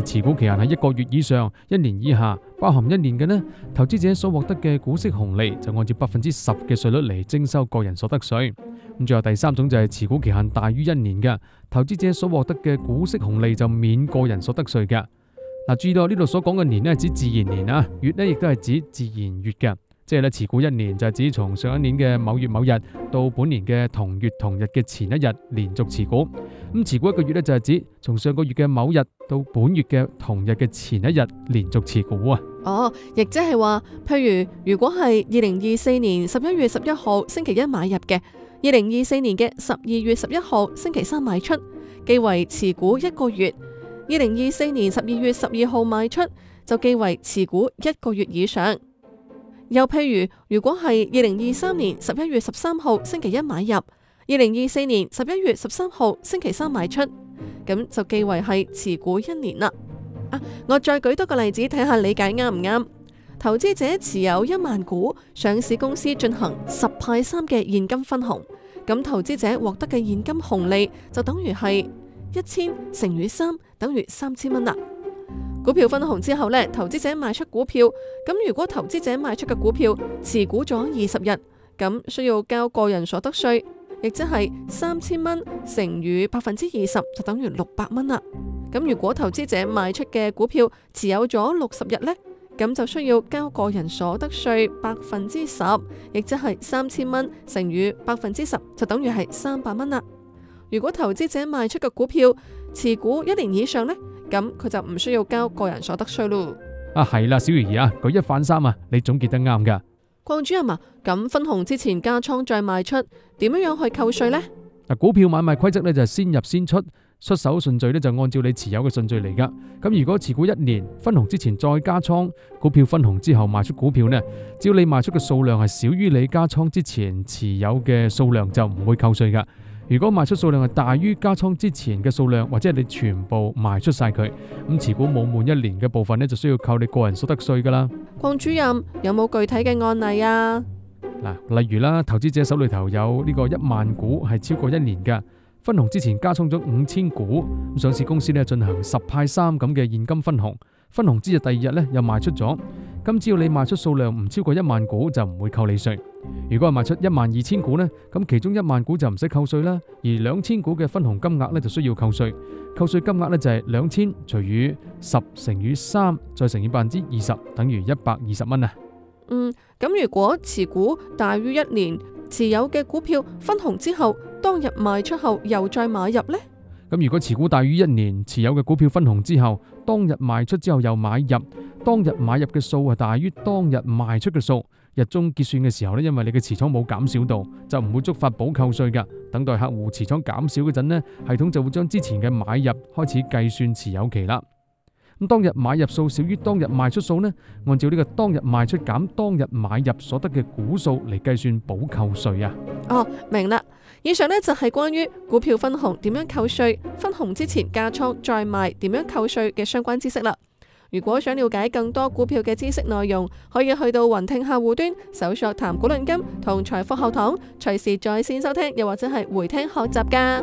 持股期限係1個月以上、1年以下，包含1年嘅呢，投資者所獲得嘅股息紅利就按照10%嘅稅率嚟徵收個人所得稅。咁最後第三種就係持股期限大於1年嘅，投資者所獲得嘅股息紅利就免個人所得稅嘅。注意到呢度所講嘅年呢係指自然年啊，月呢亦都係指自然月嘅。即係咧，持股1年就係指從上一年嘅某月某日到本年嘅同月同日嘅前一日連續持股。咁持股1個月咧就係指從上個月嘅某日到本月嘅同日嘅前一日連續持股啊。 亦即係話，譬如果係2024年11月11號星期一買入嘅，2024年嘅12月11號星期三賣出，記為持股1個月；2024年12月12號賣出，就記為持股1個月以上。又譬如果係2023年11月13號星期一買入，2024年11月13號星期三賣出，咁就記為係持股1年啦。我再舉多個例子睇下理解啱唔啱？投資者持有1萬股上市公司進行10派3嘅現金分紅，咁投資者獲得嘅現金紅利就等於係1000乘以3等於3000蚊啦。股票分紅之後呢，投資者賣出股票，咁如果投資者賣出嘅股票持股咗20日，咁需要交個人所得稅，亦即係3000蚊乘以20%就等於600蚊啦。咁如果投資者賣出嘅股票持有咗60日呢，咁就需要交個人所得稅10%，亦即係3000蚊乘以10%就等於係300蚊啦。如果投資者賣出嘅股票持股1年以上呢，咁佢就唔需要交個人所得稅咯。 係啦，小魚兒啊，舉一反三啊，你總結得啱噶。 鄺主任啊，咁分紅之前加倉再賣出，點樣去扣稅呢？ 股票買賣規則呢就係先入先出，出手順序呢就按照你持有嘅順序嚟噶。咁如果持股1年，分紅之前再加倉，股票分紅之後賣出股票呢，只要你賣出嘅數量係少於你加倉之前持有嘅數量，就唔會扣稅噶。如果賣出數量係大於加倉之前嘅數量，或者係你全部賣出晒佢，咁持股冇滿1年嘅部分呢，就需要扣你個人所得稅噶啦。 鄺主任有冇具體嘅案例啊？ 例如啦，投資者手裏頭有呢個1萬股係超過1年嘅，分紅之前加倉咗5000股，咁上市公司呢進行10派3咁嘅現金分紅，分紅之日第2日呢又賣出咗，咁只要你賣出數量唔超過1萬股就唔會扣你稅。如果係賣出12000股呢，咁其中1萬股就唔使扣稅啦，而2000股嘅分紅金額呢就需要扣稅，扣稅金額呢就係2000除以10乘以3再乘以20%，等於120蚊啊。 咁如果持股大於1年，持有嘅股票分紅之後當日賣出後又再買入呢？ 咁如果持股大於1年，持有嘅股票分紅之後當日賣出之後又買入，當日買入嘅數係大於當日賣出嘅數，日中結算嘅時候呢，因為你嘅持倉冇減少到，就唔會觸發補扣稅噶。等待客戶持倉減少嗰陣呢，系統就會將之前嘅買入開始計算持有期啦。咁當日買入數少於當日賣出數呢，按照呢個當日賣出減當日買入所得嘅股數嚟計算補扣稅啊。 明啦。以上呢就係關於股票分紅點樣扣稅，分紅之前加倉再賣點樣扣稅嘅相關知識啦。如果想了解更多股票嘅知識內容，可以去到雲聽客戶端搜索談股論金同財富學堂，隨時在線收聽，又或者係回聽學習噶。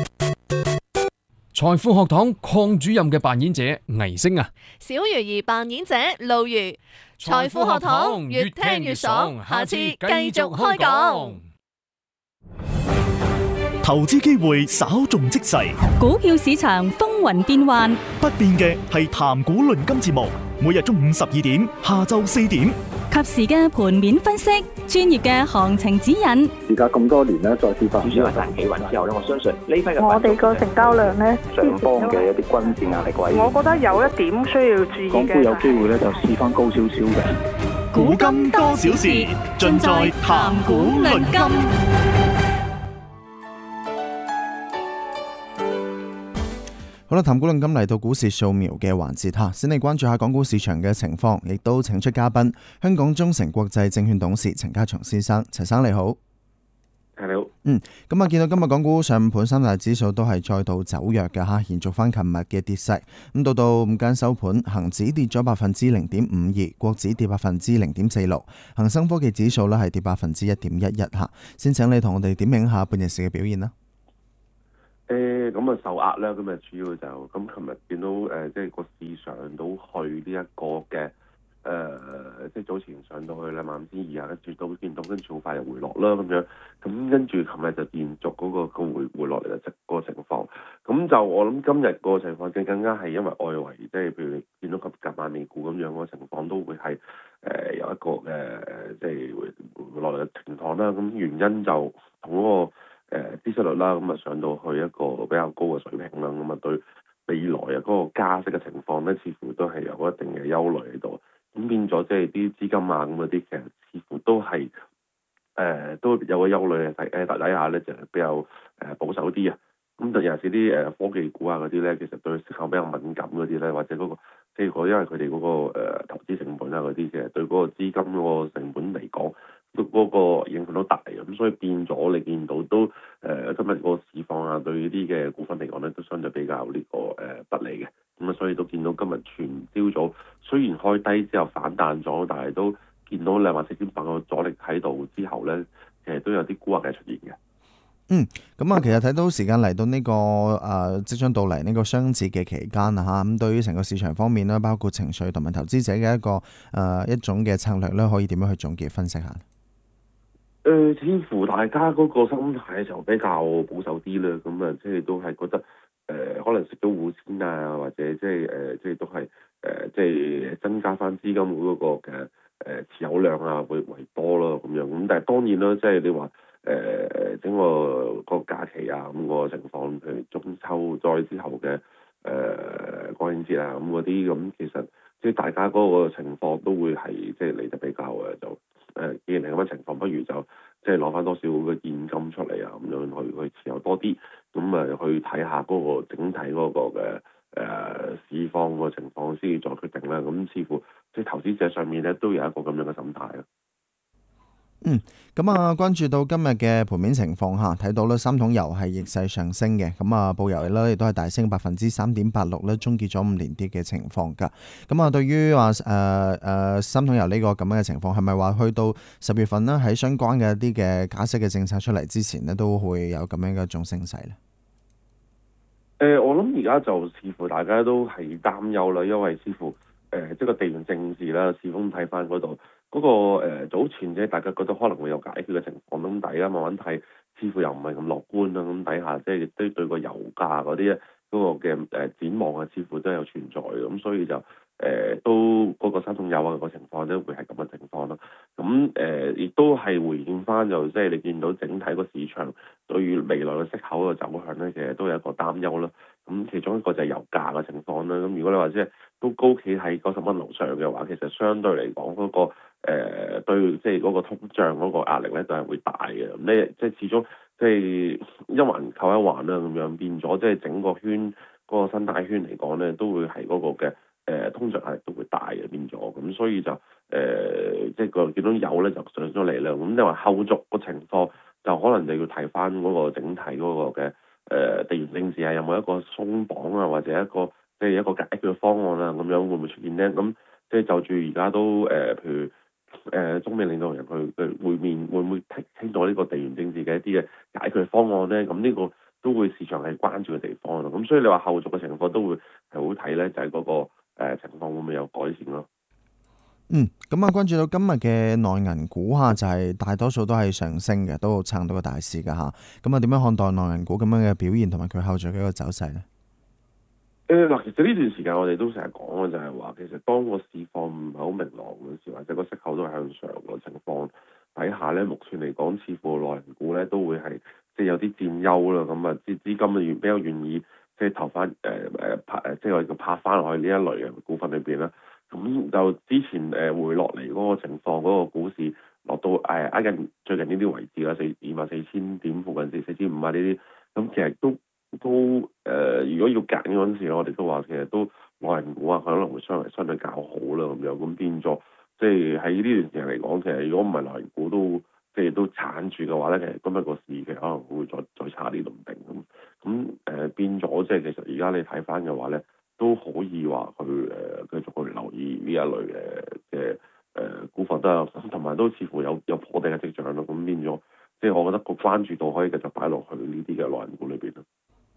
財富學堂鄺主任嘅扮演者倪星啊， 小魚兒扮演者露魚。財富學堂越聽越爽，下次繼續開講。 投資機會稍縱即逝， 股票市場風雲變幻， 不變嘅係談股論金節目，每日中午12點，下晝4點， 及時嘅盤面分析，專業嘅行情指引。 而家咁多年咧，再次發主要係大企穩之後咧，我相信呢批嘅我哋個成交量咧， 上方嘅一啲均線壓力位， 我覺得有一點需要注意嘅， 港股有機會咧就試翻高少少嘅。 古今多少事，盡在談股論金。 好啦，談股論金嚟到股市掃描嘅環節吓，先嚟關注下港股市場嘅情況，亦都請出嘉賓，香港中誠國際證券董事陳家祥先生，陳生你好。 係你好。 咁啊，見到今日港股上午盤三大指數都係再度走弱嘅吓，延續翻琴日嘅跌勢。咁到午間收盤，恒指跌咗0.52%，國指跌0.46%，恒生科技指數呢係跌1.11%吓。先請你同我哋點評下半日市嘅表現啦。 咁啊受壓啦，咁啊主要就咁，琴日見到即係個市上到去呢一個嘅即係早前上到去25200，跟住都見到跟住好快又回落啦咁樣，咁跟住琴日就延續嗰個回落嚟嘅個情況，咁就我諗今日個情況更加係因為外圍即係譬如你見到夾晚美股咁樣個情況都會係有一個即係回落嚟嘅情況啦，咁原因就同嗰個孳息率啦，咁啊上到去一個比較高嘅水平啦，咁啊對未來啊嗰個加息嘅情況咧，似乎都係有一定嘅憂慮喺度，咁變咗即係啲資金啊咁嗰啲，其實似乎都係都有個憂慮嘅底下咧，就係比較保守啲啊。咁特別係啲科技股啊嗰啲咧，其實對息口比較敏感嗰啲咧，或者嗰個即係因為佢哋嗰個投資成本啊嗰啲，其實對嗰個資金嗰個成本嚟講，都嗰個影響都大嘅。咁所以變咗你見到都今日個市況啊，對呢啲嘅股份嚟講咧，都相對比較呢個不利嘅。咁啊，所以都見到今日全朝早雖然開低之後反彈咗，但係都見到24800個阻力喺度之後咧，其實都有啲沽壓嘅出現嘅。 咁啊，其實睇到時間嚟到呢個即將到嚟呢個雙節嘅期間啊嚇，咁對於成個市場方面咧，包括情緒同埋投資者嘅一種嘅策略咧，可以點樣去總結分析下？ 似乎大家嗰個心態就比較保守啲啦，咁啊，即係都係覺得可能食到糊先啊，或者即係都係即係增加翻資金嗰個嘅持有量啊，會為多咯咁樣。咁但係當然啦，即係你話整個假期啊咁個情況，譬如中秋再之後嘅國慶節啊咁嗰啲，咁其實即係大家嗰個情況都會係即係嚟得比較就既然係咁嘅情況，不如就即係攞翻多少嘅現金出嚟啊，咁樣去持有多啲，咁啊去睇下嗰個整體嗰個嘅市況個情況先至再決定啦。咁似乎即係投資者上面咧都有一個咁樣嘅心態啊。 咁啊，關注到今日嘅盤面情況下，睇到咧三桶油係逆勢上升嘅，咁啊，布油咧亦都係大升3.86%咧，終結咗5連跌嘅情況㗎。咁啊，對於話三桶油呢個咁樣嘅情況，係咪話去到10月份呢，喺相關嘅一啲嘅加息嘅政策出嚟之前呢，都會有咁樣嘅一種升勢咧？ 我諗而家就似乎大家都係擔憂啦，因為似乎即係個地緣政治啦，始終睇翻嗰度。嗰個早前即係大家覺得可能會有解決嘅情況，咁大家慢慢睇，似乎又唔係咁樂觀啦。咁底下即係都對個油價嗰啲嗰個嘅展望啊，似乎都有存在嘅。咁所以就都嗰個三桶油啊個情況都會係咁嘅情況啦。咁亦都係回應翻就即係你見到整體個市場對於未來嘅息口嘅走向咧，其實都有一個擔憂啦。咁其中一個就係油價嘅情況啦。咁如果你話即係都高企喺90蚊樓上嘅話，其實相對嚟講嗰個對即係嗰個通脹嗰個壓力咧都係會大嘅。咁你即係始終即係一環扣一環啦，咁樣變咗即係整個圈嗰個生態圈嚟講咧，都會係嗰個嘅通脹壓力都會大嘅變咗。咁所以就即係個見到油咧就上咗嚟啦。咁你話後續個情況就可能就要睇翻嗰個整體嗰個嘅地緣政治係有冇一個鬆綁啊，或者一個即係一個解決方案啊，咁樣會唔會出現咧？咁即係就住而家都譬如中美領導人去會面，會唔會傾到呢個地緣政治嘅一啲嘅解決方案咧？咁呢個都會市場係關注嘅地方咯。咁所以你話後續嘅情況都會係好睇咧，就係嗰個情況會唔會有改善咯？ 咁啊，關注到今日嘅內銀股嚇，就係大多數都係上升嘅，都撐到個大市㗎嚇。咁啊，點樣看待內銀股咁樣嘅表現同埋佢後續嘅一個走勢咧？ 嗱，其實呢段時間我哋都成日講嘅就係話，其實當個市況唔係好明朗嘅時候，或者個息口都係向上嘅情況底下咧，目前嚟講，似乎內銀股咧都會係即係有啲佔優啦。咁啊，資金啊比較願意即係投翻即係我哋拍翻落去呢一類嘅股份裏邊啦。咁就之前回落嚟嗰個情況，嗰個股市落到挨近最近呢啲位置啦，24000點附近4500啊呢啲，咁其實都如果要揀嗰陣時，我哋都話其實都內銀股啊，可能會相對較好啦咁樣，咁變咗即係喺呢段時間嚟講，其實如果唔係內銀股都即係都撐住嘅話咧，其實今日個市其實可能會再差啲都唔定咁變咗即係其實而家你睇翻嘅話咧，都可以話佢繼續去留意呢一類嘅股份啦，同埋都似乎有破頂嘅跡象咯。咁變咗，即係我覺得個關注度可以繼續擺落去呢啲嘅內銀股裏邊咯。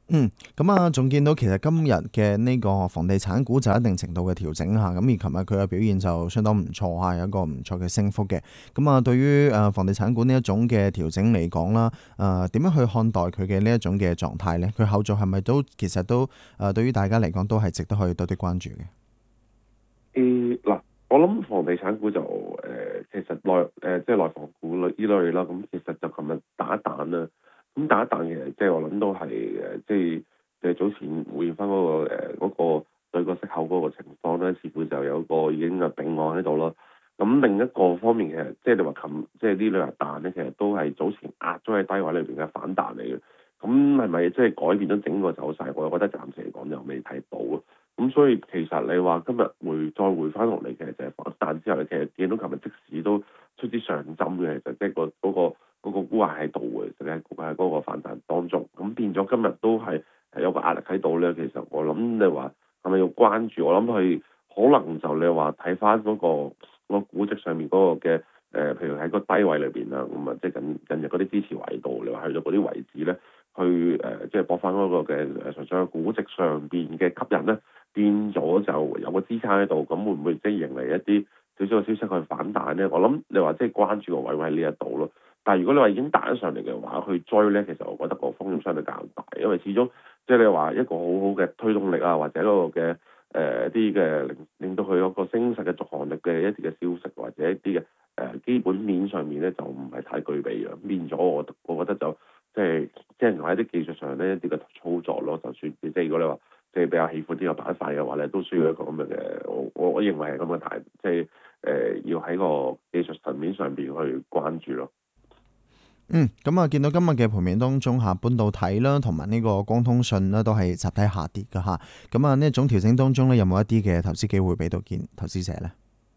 咁啊，仲見到其實今日嘅呢個房地產股就有一定程度嘅調整嚇，咁而琴日佢嘅表現就相當唔錯嚇，有一個唔錯嘅升幅嘅。咁啊，對於房地產股呢一種嘅調整嚟講啦，點樣去看待佢嘅呢一種嘅狀態呢？佢後續係咪都其實都對於大家嚟講都係值得去多啲關注嘅？ 嗱，我諗房地產股就其實即係內房股呢類啦，咁其實就琴日打一彈啦。咁打一彈其實即係我諗都係即係早前回應翻嗰個對個息口嗰個情況咧，似乎就有個已經嘅定案喺度啦。咁另一個方面其實即係你話即係呢兩日彈咧，其實都係早前壓咗喺低位裏邊嘅反彈嚟嘅。咁係咪即係改變咗整個走勢？我覺得暫時嚟講又未睇到啊。咁所以其實你話今日再回翻落嚟，其實就係反彈之後咧，其實見到琴日即使都出啲上針嘅，其實即係嗰個沽壓喺度嘅，就係嗰個反彈當中。咁變咗今日都係有個壓力喺度咧。其實我諗你話係咪要關注？我諗佢可能就你話睇翻嗰個估值上面嗰個嘅譬如喺個低位裏邊啦，咁啊即係近日嗰啲支持位度，你話去到嗰啲位置咧，去即係搏翻嗰個嘅純粹嘅估值上邊嘅吸引咧，變咗就有個支撐喺度，咁會唔會即係迎嚟一啲少少嘅消息去反彈咧？我諗你話即係關注個位喺呢一度咯。但係如果你話已經彈咗上嚟嘅話，去追咧，其實我覺得個風險相對較大，因為始終即係你話一個好好嘅推動力啊，或者嗰個嘅一啲嘅令到佢有個升勢嘅續航力嘅一啲嘅消息，或者一啲嘅基本面上面咧就唔係太具備嘅，變咗我覺得就即係喺啲技術上咧一啲嘅操作咯，就算即係如果你話即係比較喜歡呢個板塊嘅話咧，都需要一個咁樣嘅，我認為係咁嘅態，即係要喺個技術層面上邊去關注咯。 咁啊，見到今日嘅盤面當中下半導體啦，同埋呢個光通訊啦，都係集體下跌㗎嚇。咁啊，呢一種調整當中咧，有冇一啲嘅投資機會俾到投資者咧？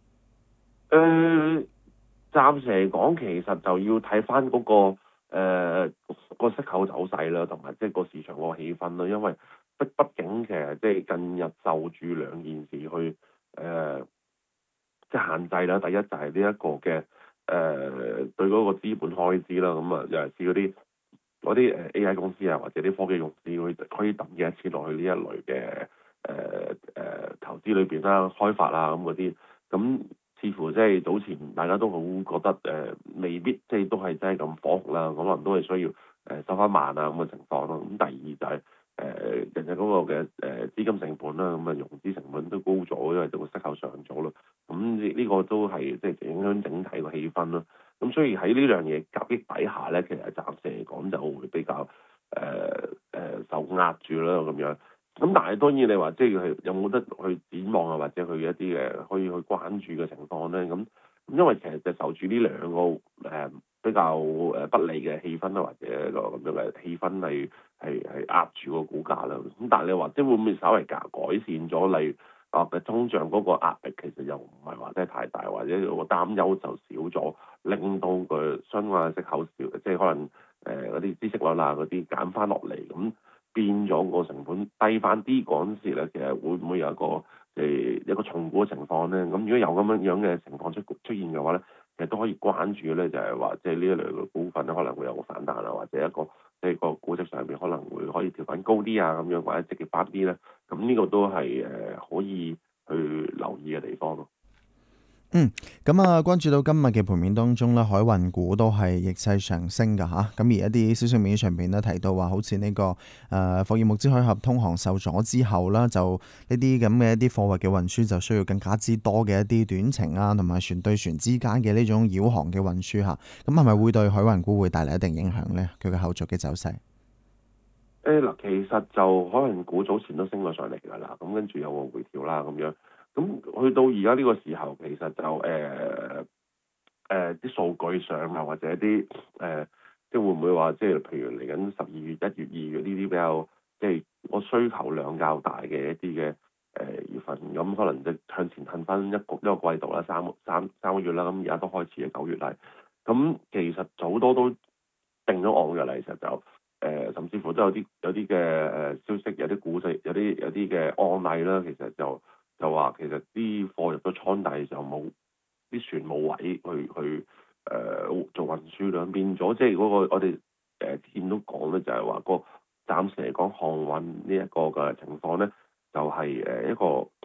暫時嚟講，其實就要睇翻嗰個息口走勢啦，同埋即係個市場個氣氛啦。因為畢竟其實即係近日就住兩件事去即係限制啦。第一就係呢一個嘅對嗰個資本開支啦，咁啊尤其是嗰啲AI 公司啊，或者啲科技公司可以抌幾多錢落去呢一類嘅投資裏邊啦，開發啊咁嗰啲，咁似乎即係早前大家都好覺得未必即係都係真係咁火紅啦，可能都係需要收翻慢啊咁嘅情況咯。咁第二就係人哋嗰個嘅資金成本啦，咁啊融資成本都高咗，因為個息口上咗咯。咁呢個都係即係影響整體個氣氛咯。咁所以喺呢樣嘢夾擊底下咧，其實暫時嚟講就會比較受壓住啦咁樣。咁但係當然你話即係有冇得去展望啊，或者去一啲可以去關注嘅情況咧？咁因為其實就受住呢兩個比較不利嘅氣氛啦，或者一個咁樣嘅氣氛係壓住個股價啦。咁但係你話即係會唔會稍微改善咗？例如嘅通脹嗰個壓力其實又唔係話真係太大，或者個擔憂就少咗，令到佢相關嘅息口少，即係可能嗰啲孳息率啊嗰啲減翻落嚟，咁變咗個成本低翻啲嗰陣時咧，其實會唔會有一個重估嘅情況咧？咁如果有咁樣嘅情況出現嘅話咧，其實都可以關注咧，就係話即係呢一類嘅股份咧，可能會有個反彈啊，或者一個即係個估值上面可能會可以調整高啲啊，咁樣或者積極翻啲咧。咁呢個都係可以去留意嘅地方咯。 咁啊，關注到今日嘅盤面當中咧，海運股都係逆勢上升㗎嚇。咁而一啲消息面上邊咧提到話，好似呢個霍爾木茲海峽通航受阻之後啦，就呢啲咁嘅一啲貨物嘅運輸就需要更加之多嘅一啲短程啊，同埋船對船之間嘅呢種繞航嘅運輸嚇。咁係咪會對海運股會帶嚟一定影響咧？佢嘅後續嘅走勢？ 嗱，其實就海運股早前都升咗上嚟㗎啦，咁跟住有個回調啦咁樣。咁去到而家呢個時候，其實就啲數據上啊，或者啲即係會唔會話即係譬如嚟緊12月、1月、2月呢啲比較即係個需求量較大嘅一啲嘅月份，咁可能就向前褪翻一個季度啦，三個月啦，咁而家都開始嘅9月嚟。咁其實好多都定咗案㗎啦，其實就甚至乎都有啲嘅消息，有啲股息，有啲嘅案例啦，其實就話其實啲貨入咗倉底就冇啲船冇位去做運輸量，變咗即係嗰個我哋見到講咧就係話個暫時嚟講航運呢一個嘅情況咧，就係一個